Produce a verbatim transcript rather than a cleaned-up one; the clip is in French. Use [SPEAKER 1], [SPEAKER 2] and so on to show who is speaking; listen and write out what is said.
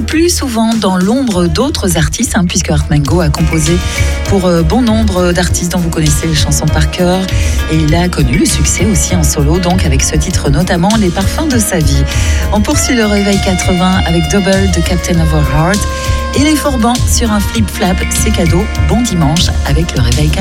[SPEAKER 1] plus souvent dans l'ombre d'autres artistes, hein, puisque Art Mengo a composé pour euh, bon nombre d'artistes dont vous connaissez les chansons par cœur. Et il a connu le succès aussi en solo, donc avec ce titre notamment, Les parfums de sa vie. On poursuit le réveil quatre-vingts avec Double de Captain of Our Heart. Et les Forbans sur un flip-flap, c'est cadeau. Bon dimanche avec le réveil quatre-vingts.